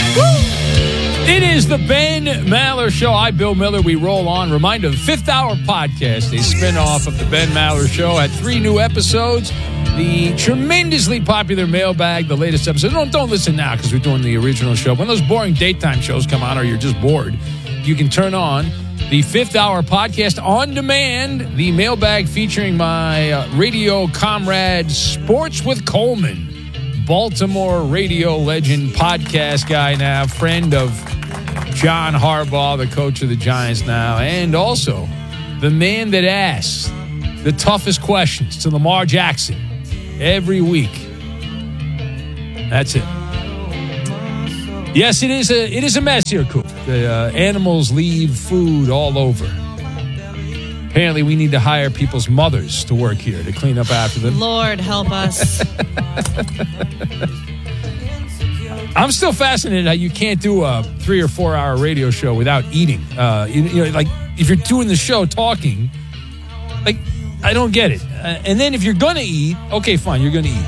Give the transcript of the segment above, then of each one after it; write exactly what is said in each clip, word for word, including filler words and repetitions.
It is the Ben Maller Show. I'm Bill Miller. We roll on. Reminder, the Fifth Hour Podcast, a spinoff of the Ben Maller Show, had three new episodes. The tremendously popular Mailbag, the latest episode. Don't, don't listen now because we're doing the original show. When those boring daytime shows come on or you're just bored, you can turn on the Fifth Hour Podcast on demand. The Mailbag featuring my uh, radio comrade, Sports with Coleman, Baltimore radio legend, podcast guy now, friend of John Harbaugh, the coach of the Giants now, and also the man that asks the toughest questions to Lamar Jackson every week. That's it. Yes, it is a it is a mess here, Coop. The uh, animals leave food all over. Apparently, we need to hire people's mothers to work here to clean up after them. Lord help us. I'm still fascinated how you can't do a three or four hour radio show without eating. Uh, you, you know, like if you're doing the show talking, like I don't get it. Uh, and then if you're gonna eat, okay, fine, you're gonna eat.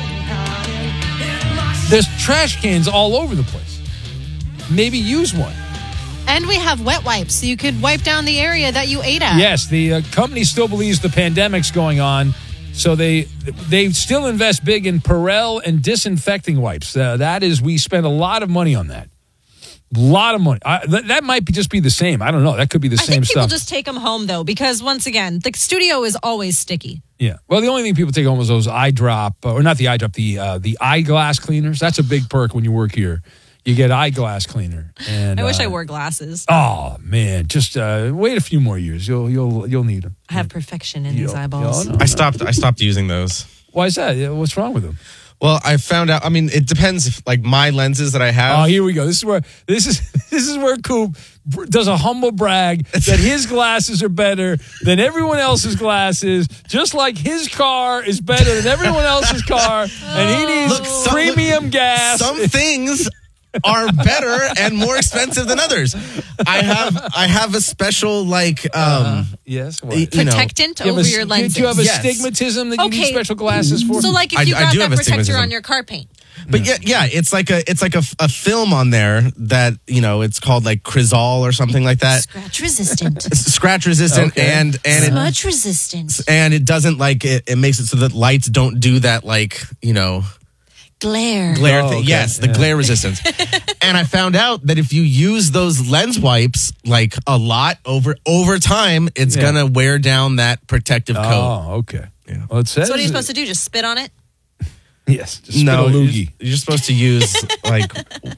There's trash cans all over the place. Maybe use one. And we have wet wipes, so you could wipe down the area that you ate at. Yes, the uh, company still believes the pandemic's going on. So they they still invest big in Perel and disinfecting wipes. Uh, that is, we spend a lot of money on that. A lot of money. I, th- that might be, just be the same. I don't know. That could be the I same think people stuff. just take them home, though, because once again, the studio is always sticky. Yeah. Well, the only thing people take home is those eye drop, or not the eye drop, the uh, the eyeglass cleaners. That's a big perk when you work here. You get eyeglass cleaner. And I wish uh, I wore glasses. Oh man, just uh, wait a few more years. You'll you'll you'll need them. I have perfection in You'll- these eyeballs. you'll- no, I stopped. I stopped using those. Why is that? Yeah, what's wrong with them? Well, I found out. I mean, it depends. If like my lenses that I have. Oh, here we go. This is where this is this is where Coop does a humble brag that his glasses are better than everyone else's glasses, just like his car is better than everyone else's car, and he needs Look, some- premium look, gas. Some things are better and more expensive than others. I have I have a special like um Uh, yes. What? y- you know. Protectant Do you have over a- your do- lenses. Do you have a Yes. stigmatism that you need Okay. special glasses for? So, like, if I- you I got do that have a protector astigmatism. on your car paint. But yeah, yeah, it's like a it's like a, a film on there that you know it's called like Crizal or something like that. Scratch resistant. It's scratch resistant Okay. and and it Smudge resistant. and it doesn't like it, it makes it so that lights don't do that like you know Glare. glare Oh, thing. okay. Yes, the Yeah. glare resistance. And I found out that if you use those lens wipes like a lot over over time, it's Yeah. gonna wear down that protective coat. Oh, okay. Yeah. Well, it says So what are you supposed to do? Just spit on it? Yes. Just spit No, a you're, loogie. you're supposed to use like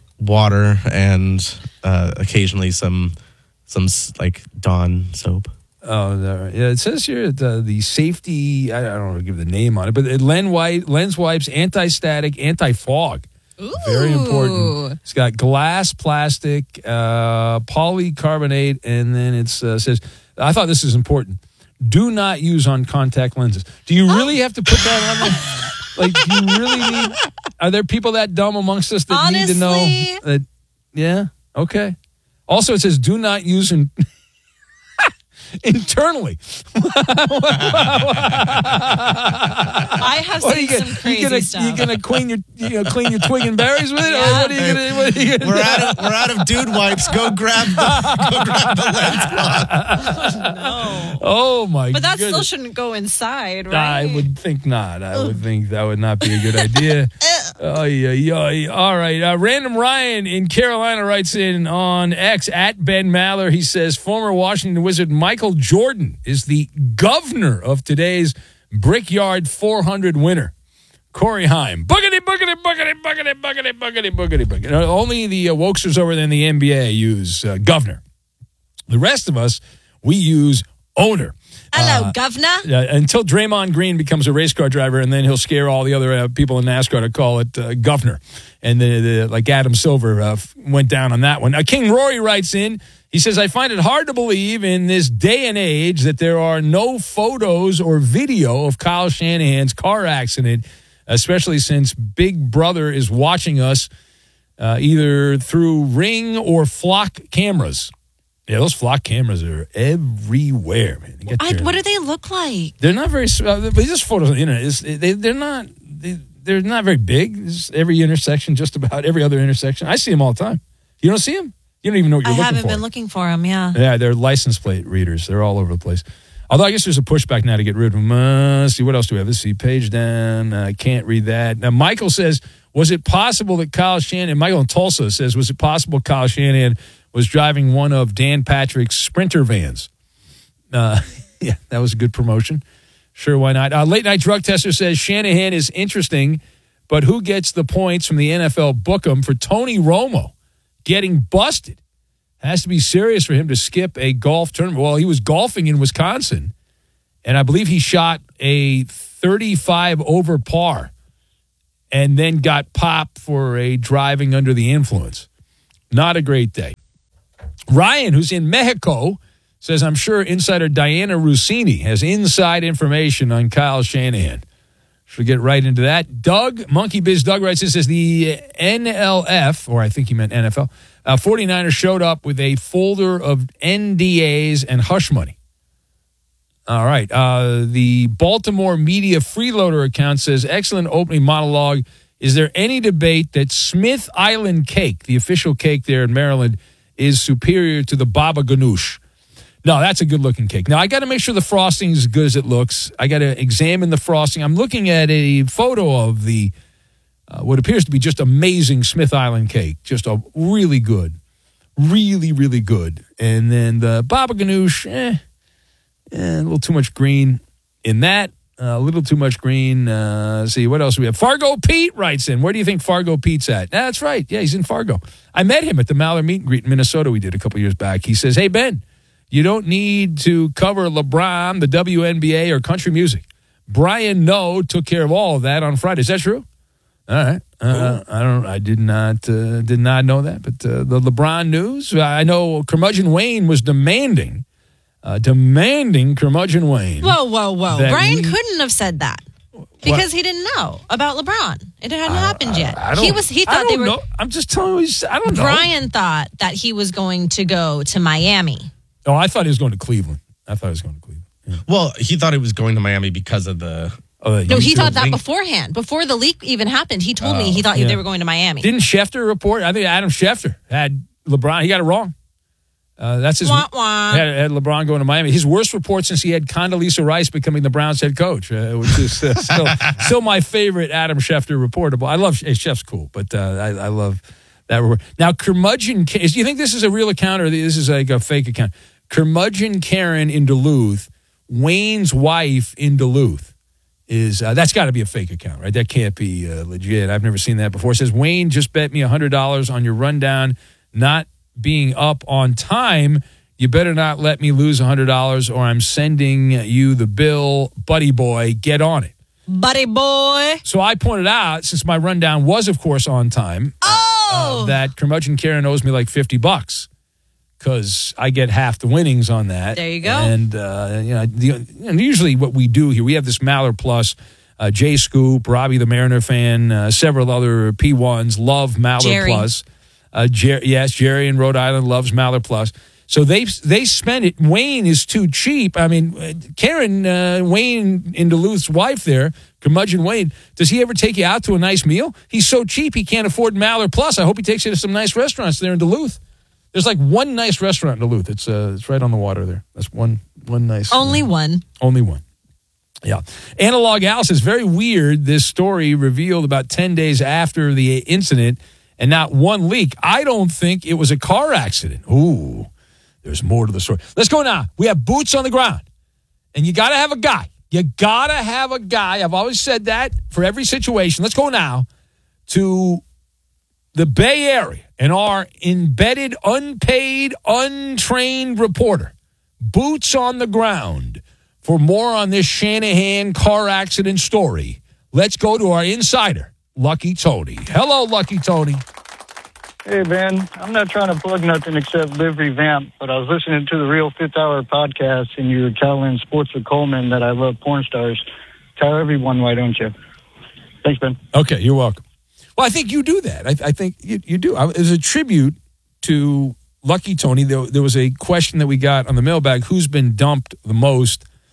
water and uh, occasionally some some s- like Dawn soap. Oh, there. Yeah, it says here the the safety. I don't want to give the name on it, but it lens wipe, lens wipes, anti-static, anti-fog. Ooh. Very important. It's got glass, plastic, uh, polycarbonate, and then it uh, says. I thought this is important. Do not use on contact lenses. Do you really have to put that on there? Like, do you really need? Are there people that dumb amongst us that Honestly, need to know that? Yeah. Okay. Also, it says do not use in. Internally. I have What are seen you gonna, some crazy you gonna, stuff. You gonna clean your you know clean your twig and berries with it, or Yeah. what are you gonna? What are you gonna We're do? out of we're out of dude wipes. Go grab the go grab the lens cloth. no. Oh my! But that still goodness. shouldn't go inside, right? I would think not. I would think that would not be a good idea. Oh yeah, yeah. All right. Uh, Random Ryan in Carolina writes in on X at Ben Maller. He says former Washington Wizard Michael Jordan is the governor of today's Brickyard four hundred winner. Corey Haim. Boogity, boogity, boogity, boogity, boogity, boogity, boogity, boogity. Uh, Only the uh, wokesters over there in the N B A use uh, governor. The rest of us, we use owner. Hello, Uh, governor. Uh, until Draymond Green becomes a race car driver, and then he'll scare all the other uh, people in NASCAR to call it uh, governor. And the, the, like Adam Silver uh, f- went down on that one. Uh, King Rory writes in, he says, I find it hard to believe in this day and age that there are no photos or video of Kyle Shanahan's car accident, especially since Big Brother is watching us uh, either through Ring or Flock cameras. Yeah, those Flock cameras are everywhere, man. They get I, your- what do they look like? they're not very. Uh, but just photos on the internet. It's, they, they're not. They, they're not very big. It's every intersection, just about every other intersection. I see them all the time. You don't see them? You don't even know what you're I looking for. I haven't been looking for them, yeah. Yeah, they're license plate readers. They're all over the place. Although I guess there's a pushback now to get rid of them. Uh, let's see, what else do we have? Let's see, page down. I can't read that. Now, Michael says, was it possible that Kyle Shanahan, Michael in Tulsa says, was it possible Kyle Shanahan was driving one of Dan Patrick's Sprinter vans? Uh, yeah, that was a good promotion. Sure, why not? Uh, Late Night Drug Tester says, Shanahan is interesting, but who gets the points from the N F L Book'em for Tony Romo getting busted? Has to be serious for him to skip a golf tournament. Well, he was golfing in Wisconsin, and I believe he shot a thirty-five over par and then got popped for a driving under the influence. Not a great day. Ryan, who's in Mexico, says, I'm sure insider Diana Rossini has inside information on Kyle Shanahan. Should get right into that. Doug, Monkey Biz Doug writes, this says the N L F, or I think he meant N F L, uh, 49ers showed up with a folder of N D As and hush money. All right. Uh, the Baltimore Media Freeloader account says, excellent opening monologue. Is there any debate that Smith Island cake, the official cake there in Maryland, is superior to the Baba Ganoush? No, that's a good-looking cake. Now, I got to make sure the frosting is as good as it looks. I got to examine the frosting. I'm looking at a photo of the uh, what appears to be just amazing Smith Island cake. Just a really good, really, really good. And then the Baba Ganoush, eh, eh, a little too much green in that. Uh, a little too much green. Uh, let's see, what else do we have? Fargo Pete writes in. Where do you think Fargo Pete's at? Ah, that's right. Yeah, he's in Fargo. I met him at the Mallard Meet and Greet in Minnesota we did a couple years back. He says, hey, Ben, you don't need to cover LeBron, the W N B A, or country music. Brian No took care of all of that on Friday. Is that true? All right. Uh, I don't. I did not. Uh, did not know that. But uh, the LeBron news. I know Curmudgeon Wayne was demanding, uh, demanding Curmudgeon Wayne. Whoa, whoa, whoa! that Brian we- couldn't have said that because What? he didn't know about LeBron. It hadn't happened yet. I don't, he was. He I thought they don't were. know. I'm just telling you. he's- I don't know. Brian thought that he was going to go to Miami. Oh, I thought he was going to Cleveland. I thought he was going to Cleveland. Yeah. Well, he thought he was going to Miami because of the. Uh, No, he thought that link. beforehand. Before the leak even happened, he told me he thought yeah. they were going to Miami. Didn't Schefter report? I think Adam Schefter had LeBron. He got it wrong. Uh, that's his. Wah, wah. Had, had LeBron going to Miami. His worst report since he had Condoleezza Rice becoming the Browns head coach, uh, which is uh, still, still my favorite Adam Schefter reportable. I love hey, Chef's cool, but uh, I, I love that report. Now, Curmudgeon. Do you think this is a real account or this is like a fake account? Curmudgeon Karen in Duluth, Wayne's wife in Duluth. Is uh, that's got to be a fake account, right? That can't be uh, legit. I've never seen that before. It says, Wayne just bet me one hundred dollars on your rundown not being up on time. You better not let me lose one hundred dollars or I'm sending you the bill. Buddy boy, get on it. Buddy boy. So I pointed out, since my rundown was, of course, on time, Oh. uh, that Curmudgeon Karen owes me like fifty bucks. Because I get half the winnings on that. There you go. And, uh, you know, the, and usually what we do here, we have this Mallard Plus, uh, Jay Scoop, Robbie the Mariner fan, uh, several other P ones love Mallard Jerry. Plus. Uh, Jer- yes, Jerry in Rhode Island loves Mallard Plus. So they they spend it. Wayne is too cheap. I mean, Karen, uh, Wayne in Duluth's wife there, Curmudgeon Wayne, does he ever take you out to a nice meal? He's so cheap he can't afford Mallard Plus. I hope he takes you to some nice restaurants there in Duluth. There's like one nice restaurant in Duluth. It's uh, it's right on the water there. That's one one nice. Only uh, one. Only one. Yeah. Analog Al says, very weird. This story revealed about ten days after the incident and not one leak. I don't think it was a car accident. Ooh, there's more to the story. Let's go now. We have boots on the ground. And you got to have a guy. You got to have a guy. I've always said that for every situation. Let's go now to the Bay Area and our embedded, unpaid, untrained reporter, boots on the ground, for more on this Shanahan car accident story. Let's go to our insider, Lucky Tony. Hello, Lucky Tony. Hey, Ben. I'm not trying to plug nothing except Live Revamp, but I was listening to the Real Fifth Hour podcast, and you were telling Sports with Coleman that I love porn stars. Tell everyone, why don't you? Thanks, Ben. Okay, you're welcome. Well, I think you do that. I, I think you, you do. As a tribute to Lucky Tony, there, there was a question that we got on the mailbag, who's been dumped the most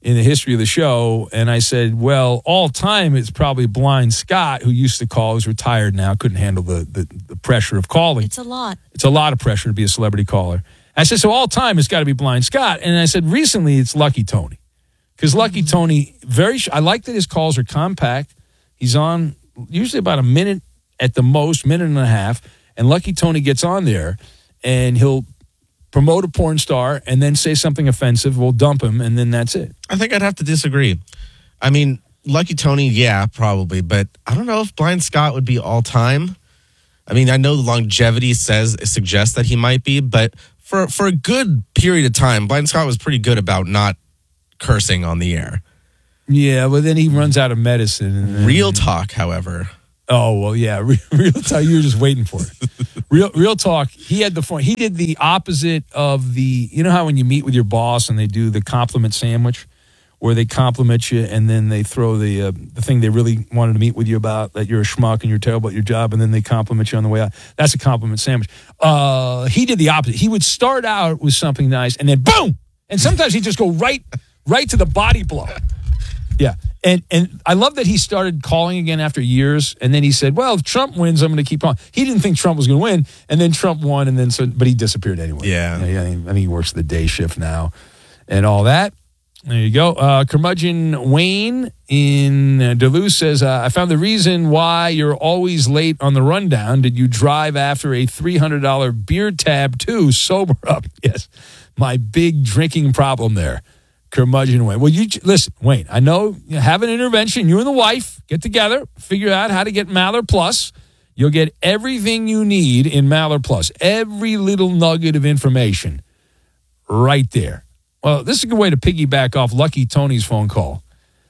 in the history of the show. And I said, well, all time it's probably Blind Scott, who used to call, who's retired now, couldn't handle the, the, the pressure of calling. It's a lot. It's a lot of pressure to be a celebrity caller. I said, so all time it's got to be Blind Scott. And I said, recently it's Lucky Tony. Because Lucky mm-hmm. Tony, very, I like that his calls are compact. He's on usually about a minute at the most, minute and a half. And Lucky Tony gets on there and he'll promote a porn star and then say something offensive. We'll dump him, and then that's it. I think I'd have to disagree. I mean, Lucky Tony, yeah, probably. But I don't know if Blind Scott would be all time. I mean, I know the longevity says suggests that he might be, but for, for a good period of time, Blind Scott was pretty good about not cursing on the air. Yeah, but then he runs out of medicine. And then, Real talk, however. Oh, well, yeah. Real talk, you were just waiting for it. Real real talk, he had the phone. He did the opposite of the, you know how when you meet with your boss and they do the compliment sandwich, where they compliment you and then they throw the uh, the thing they really wanted to meet with you about, that you're a schmuck and you're terrible at your job, and then they compliment you on the way out. That's a compliment sandwich. Uh, he did the opposite. He would start out with something nice and then boom! And sometimes he'd just go right, right to the body blow. Yeah. And and I love that he started calling again after years, and then he said, well, if Trump wins, I'm going to keep on. He didn't think Trump was going to win, and then Trump won, and then so, but he disappeared anyway. Yeah. yeah, yeah I, think, I think he works the day shift now and all that. There you go. Uh, Curmudgeon Wayne in uh, Duluth says, uh, I found the reason why you're always late on the rundown. Did you drive after a three hundred dollars beer tab too? Sober up. Yes, my big drinking problem there. Curmudgeon Wayne. Well, you listen, Wayne, I know you have an intervention. You and the wife get together, figure out how to get Maller Plus. You'll get everything you need in Maller Plus. Every little nugget of information right there. Well, this is a good way to piggyback off Lucky Tony's phone call.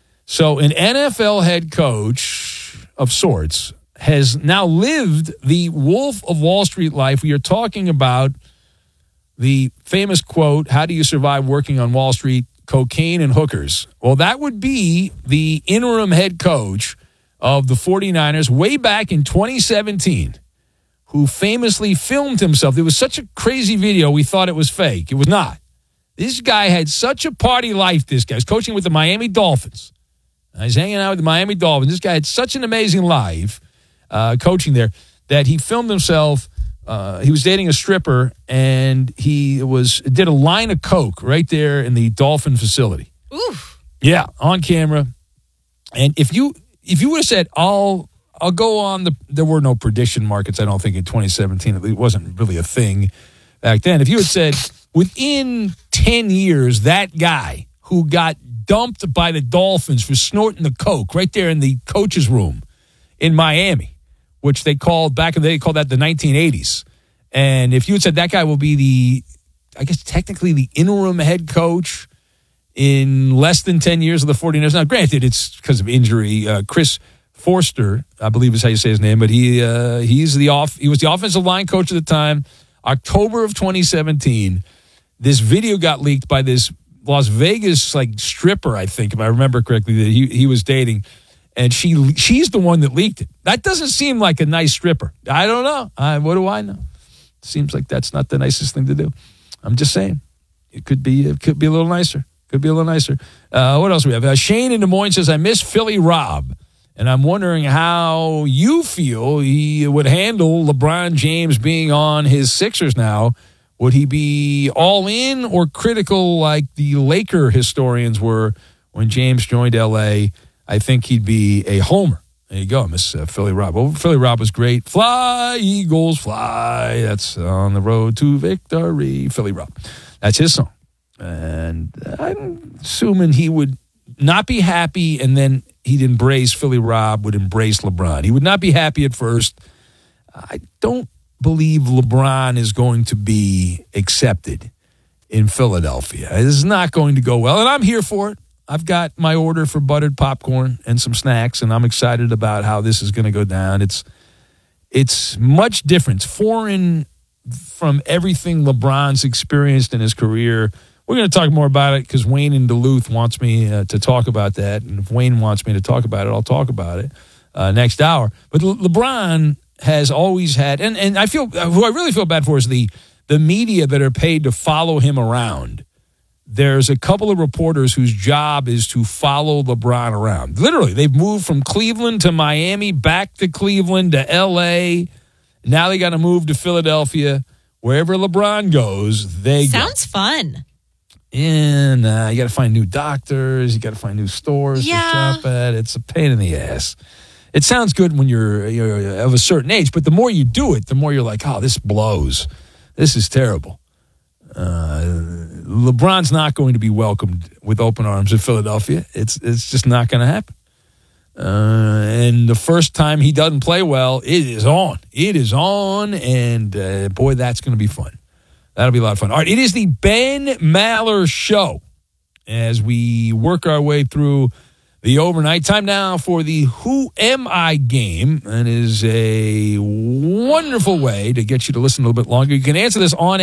So an N F L head coach of sorts has now lived the Wolf of Wall Street life. We are talking about the famous quote, how do you survive working on Wall Street? Cocaine and hookers. Well, that would be the interim head coach of the 49ers way back in twenty seventeen, who famously filmed himself. It was such a crazy video, we thought it was fake. It was not. This guy had such a party life, this guy. He was coaching with the Miami Dolphins. He's hanging out with the Miami Dolphins. This guy had such an amazing life uh, coaching there that he filmed himself. Uh, he was dating a stripper, and he was did a line of coke right there in the Dolphin facility. Oof. Yeah, on camera. And if you if you would have said, "I'll I'll go on the," there were no prediction markets. I don't think in twenty seventeen. It wasn't really a thing back then. If you had said within ten years, that guy who got dumped by the Dolphins for snorting the coke right there in the coach's room in Miami, which they called back in the day, they called that the nineteen eighties. And if you had said that guy will be the, I guess technically the interim head coach in less than ten years of the 49ers. Now, granted, it's because of injury. Uh, Chris Forster, I believe is how you say his name, but he uh, he's the off. He was the offensive line coach at the time. October of twenty seventeen, this video got leaked by this Las Vegas like stripper, I think, if I remember correctly, that he he was dating. And she she's the one that leaked it. That doesn't seem like a nice stripper. I don't know. I, what do I know? Seems like that's not the nicest thing to do. I'm just saying. It could be it could be a little nicer. Could be a little nicer. Uh, what else do we have? Uh, Shane in Des Moines says, I miss Philly Rob. And I'm wondering how you feel he would handle LeBron James being on his Sixers now. Would he be all in or critical like the Laker historians were when James joined L A? I think he'd be a homer. There you go, Miss uh, Philly Rob. Well, Philly Rob was great. Fly, Eagles, fly. That's on the road to victory. Philly Rob. That's his song. And I'm assuming he would not be happy, and then he'd embrace, Philly Rob would embrace LeBron. He would not be happy at first. I don't believe LeBron is going to be accepted in Philadelphia. It is not going to go well, and I'm here for it. I've got my order for buttered popcorn and some snacks, and I'm excited about how this is going to go down. It's it's much different. It's foreign from everything LeBron's experienced in his career. We're going to talk more about it because Wayne in Duluth wants me uh, to talk about that, and if Wayne wants me to talk about it, I'll talk about it uh, next hour. But Le- LeBron has always had, and, and I feel, who I really feel bad for is the the media that are paid to follow him around. there's a couple of reporters whose job is to follow LeBron around. Literally, they've moved from Cleveland to Miami, back to Cleveland to L A. Now they got to move to Philadelphia. Wherever LeBron goes, they Sounds go. fun. And uh, you got to find new doctors. You got to find new stores Yeah. to shop at. It's a pain in the ass. It sounds good when you're, you're of a certain age, but the more you do it, the more you're like, oh, this blows. This is terrible. Uh, LeBron's not going to be welcomed with open arms in Philadelphia. It's it's just not going to happen. Uh, and the first time he doesn't play well, it is on. It is on, and uh, boy, that's going to be fun. That'll be a lot of fun. All right, it is the Ben Maller Show as we work our way through the overnight. Time now for the Who Am I game. And is a wonderful way to get you to listen a little bit longer. You can answer this on